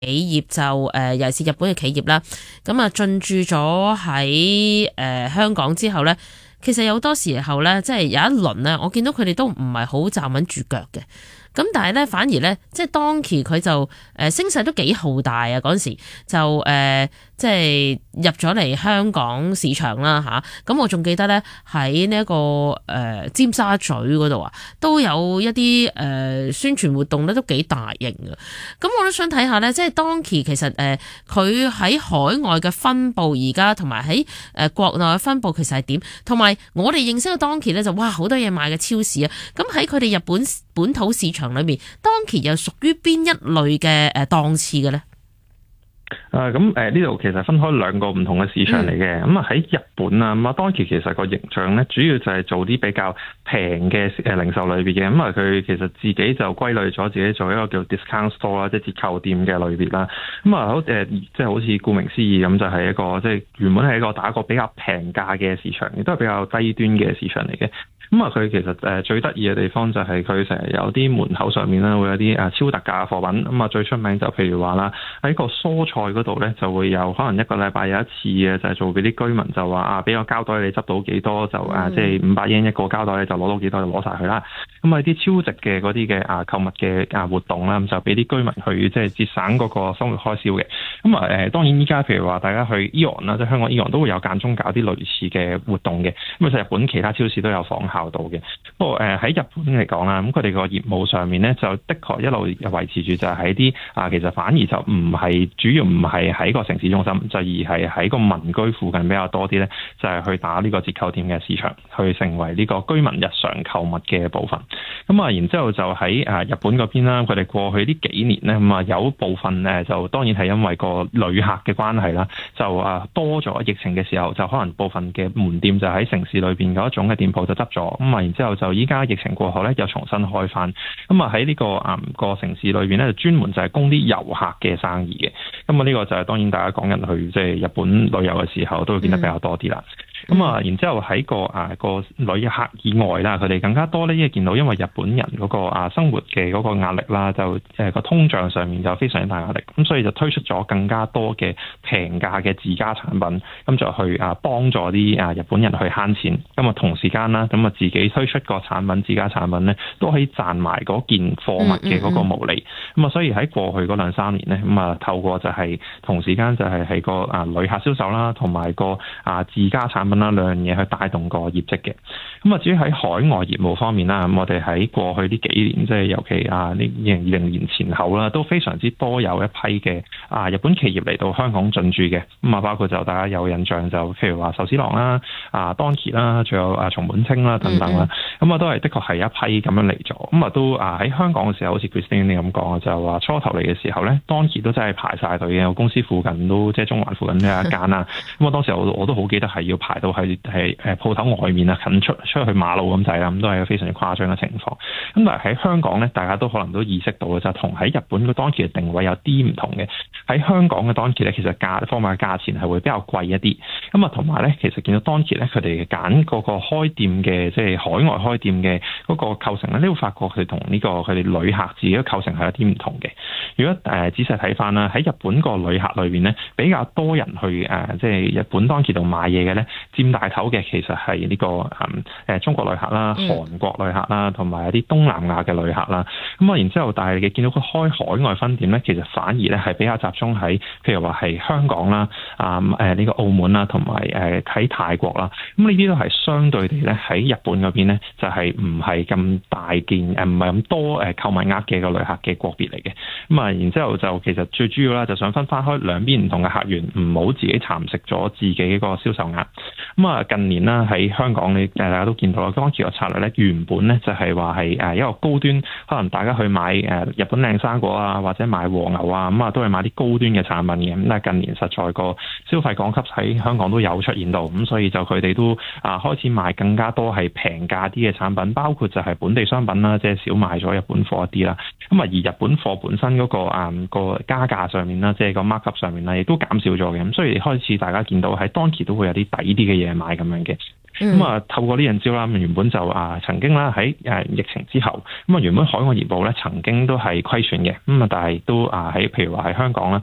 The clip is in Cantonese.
業就尤其是日本嘅企業啦，咁啊進駐咗喺香港之後咧，其實有好多時候咧，即係有一輪咧，我見到佢哋都唔係好站穩住腳嘅。咁但係咧，反而咧，即係當期佢就聲勢都幾浩大啊！嗰陣時就即係入咗嚟香港市場啦吓。咁我仲記得咧喺呢一個尖沙咀嗰度啊，都有一啲宣傳活動咧，都幾大型嘅。咁我都想睇下咧，即係當期其實佢喺海外嘅分佈而家同埋喺國內嘅分佈其實係點？同埋我哋認識嘅當期咧就哇好多嘢賣嘅超市啊！咁喺佢哋日本本土市場裏面，當期又屬於邊一類嘅檔次嘅咧？ 咁呢度其實分開兩個唔同嘅市場嚟嘅。咁啊喺日本啊，咁啊當期其實個形象咧，主要就係做啲比較平嘅零售類別嘅。咁啊佢其實自己就歸類咗自己做一個叫 discount store 啦，即係折扣店嘅類別啦。咁啊即係好似顧名思義咁，就係一個即係原本係一個打一個比較平價嘅市場，亦都係比較低端嘅市場嚟嘅。咁啊，佢其實最得意嘅地方就係佢成日有啲門口上面咧會有啲超特價嘅貨品。咁啊最出名就譬如話啦，喺個蔬菜嗰度咧就會有可能一個禮拜有一次嘅，就係做俾啲居民就話俾個膠袋你執到幾多就即係500yen一個膠袋，你就攞到幾多就攞晒佢啦。咁啊啲超值嘅嗰啲嘅購物嘅活動啦，咁就俾啲居民去即係節省嗰個生活開銷嘅。咁啊當然依家譬如話大家去 AEON 啦，即係香港 AEON 都會有間中搞啲類似嘅活動嘅。咁其實日本其他超市都有仿效到嘅。不過喺日本嚟講啦，咁佢哋個業務上面咧，就的確一路維持住就係喺啲其實反而就唔係主要唔係喺個城市中心，就而係喺個民居附近比較多啲咧，就係去打呢個折扣店嘅市場，去成為呢個居民日常購物嘅部分。咁啊，然之後就喺日本嗰邊啦，佢哋過去呢幾年咧，咁啊有部分就當然係因為個旅客嘅關係啦，就多咗疫情嘅時候，就可能部分嘅門店就喺城市裏邊嗰一種嘅店鋪就執咗。咁啊，然之後就依家疫情過後咧，又重新開翻。咁啊喺呢個城市裏邊咧，就專門就係供啲遊客嘅生意嘅。咁啊呢個就係當然大家講緊去即係日本旅遊嘅時候，都會見得比較多啲啦。咁啊，然之後喺個旅客以外啦，佢哋更加多咧，因為見到因為日本人嗰個生活嘅嗰個壓力啦，就個通脹上面就非常之大壓力，咁所以就推出咗更加多嘅平價嘅自家產品，咁就去幫助啲日本人去慳錢。咁啊同時間啦，咁啊自己推出個產品自家產品咧，都可以賺埋嗰件貨物嘅嗰個毛利。咁啊，所以喺過去嗰2-3年咧，咁啊透過就係同時間就係喺個旅客銷售啦，同埋個自家產品啦兩樣嘢去帶動個業績嘅。咁啊至於喺海外業務方面啦，咁我哋喺過去呢幾年，即係尤其呢2020年前後啦，都非常之多有一批嘅日本企業嚟到香港進駐嘅。咁啊包括就大家有印象就譬如話壽司郎啦、Donki 啦，仲有松本清啦等等啦。咁啊都係的確係一批咁樣嚟咗。咁啊都喺香港嘅時候，好似 Christine 你咁講，就話初頭嚟嘅時候咧，Donki 都真係排晒隊嘅。我公司附近都即係中環附近都有一間啦。咁啊當時我都好記得係要排到係鋪頭外面啊，近出去馬路咁滯啦，咁都係一個非常之誇張嘅情況。咁但係喺香港咧，大家都可能都意識到嘅就係同喺日本嘅Donki嘅定位有啲唔同嘅。喺香港嘅Donki咧，其實貨物嘅價錢係會比較貴一啲。咁啊同埋咧，其實見到Donki咧，佢哋揀嗰個開店嘅即係海外開店嘅嗰個構成咧，你會發覺佢同呢個佢哋旅客自己嘅構成係有啲唔同嘅。如果仔細睇翻啦，喺日本個旅客裏邊咧，比較多人去即係日本Donki度買嘢嘅咧，佔大頭嘅其實係呢個中國旅客啦、韓國旅客啦，同埋一啲東南亞嘅旅客啦。咁啊，然之後，但係你見到佢開海外分店咧，其實反而咧係比較集中喺，譬如話係香港啦、呢個澳門啦，同埋喺泰國啦。咁呢啲都係相對地咧喺日本嗰邊咧，就係唔係咁大件唔係咁多購物額嘅個旅客嘅國別嚟嘅。咁啊，然之後就其實最主要啦，就想分開兩邊唔同嘅客源，唔好自己蠶食咗自己個銷售額。咁啊，近年啦喺香港你大家都見到啦，Donki嘅策略咧原本咧就係話係一個高端，可能大家去買日本靚生果啊，或者買和牛啊，咁啊都係買啲高端嘅產品嘅。咁但係近年實在個消費降級喺香港都有出現到，咁所以就佢哋都開始賣更加多係平價啲嘅產品，包括就係本地商品啦，即係少賣咗日本貨一啲啦。咁啊而日本貨本身嗰個加價上面啦，即係個 markup 上面啦，亦都減少咗嘅。咁所以開始大家見到喺Donki都會有啲抵啲嘅嘢買咁樣嘅。 透過呢樣招啦，原本就曾經啦喺疫情之後，原本海外業務咧曾經都係虧損嘅，但係都喺譬如話喺香港啦，